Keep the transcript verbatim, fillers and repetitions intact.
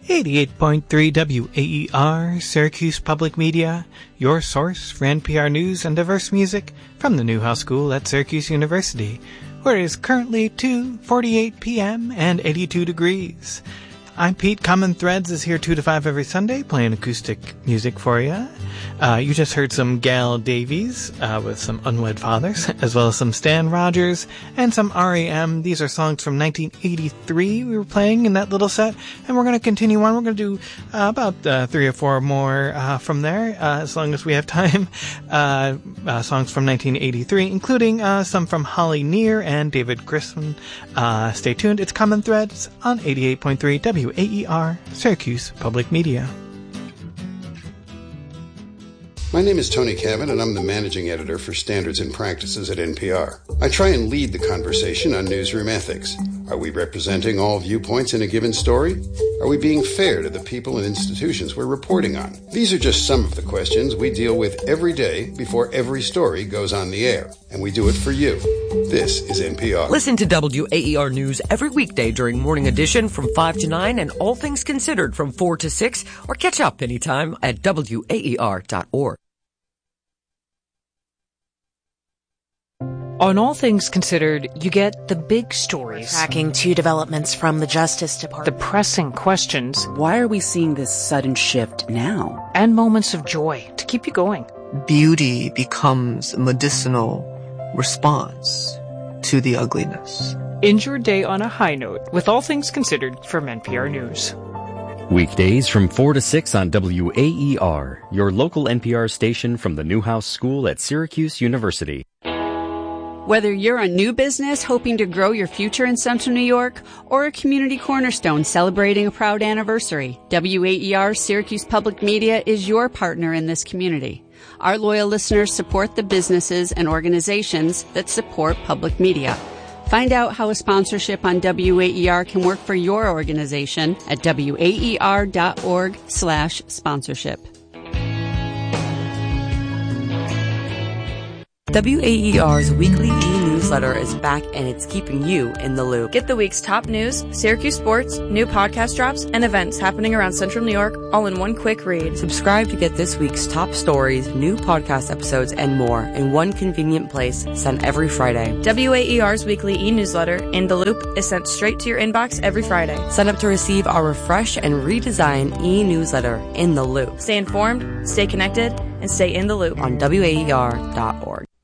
eighty-eight point three W A E R, Syracuse Public Media, your source for N P R news and diverse music from the Newhouse School at Syracuse University, where it is currently two forty-eight p.m. and eighty-two degrees. I'm Pete. Common Threads is here two to five every Sunday, playing acoustic music for you. Uh, you just heard some Gal Davies uh, with some Unwed Fathers, as well as some Stan Rogers and some R E M. These are songs from nineteen eighty-three we were playing in that little set, and we're going to continue on. We're going to do uh, about uh, three or four more uh, from there, uh, as long as we have time. Uh, uh, songs from nineteen eighty-three, including uh, some from Holly Near and David Grissom. Uh, stay tuned. It's Common Threads on eighty-eight point three W A E R, Syracuse Public Media. My name is Tony Cavan, and I'm the managing editor for Standards and Practices at N P R. I try and lead the conversation on newsroom ethics. Are we representing all viewpoints in a given story? Are we being fair to the people and institutions we're reporting on? These are just some of the questions we deal with every day before every story goes on the air, and we do it for you. This is N P R. Listen to W A E R News every weekday during Morning Edition from five to nine and All Things Considered from four to six, or catch up anytime at W A E R dot org. On All Things Considered, you get the big stories. Tracking two developments from the Justice Department. The pressing questions. Why are we seeing this sudden shift now? And moments of joy to keep you going. Beauty becomes a medicinal response to the ugliness. End your day on a high note with All Things Considered from N P R News. Weekdays from four to six on W A E R, your local N P R station from the Newhouse School at Syracuse University. Whether you're a new business hoping to grow your future in Central New York or a community cornerstone celebrating a proud anniversary, W A E R Syracuse Public Media is your partner in this community. Our loyal listeners support the businesses and organizations that support public media. Find out how a sponsorship on W A E R can work for your organization at W A E R dot org slash sponsorship. W A E R's weekly e-newsletter is back, and it's keeping you in the loop. Get the week's top news, Syracuse sports, new podcast drops, and events happening around Central New York all in one quick read. Subscribe to get this week's top stories, new podcast episodes, and more in one convenient place, sent every Friday. W A E R's weekly e-newsletter, In the Loop, is sent straight to your inbox every Friday. Sign up to receive our refresh and redesigned e-newsletter, In the Loop. Stay informed, stay connected, and stay in the loop on W A E R dot org.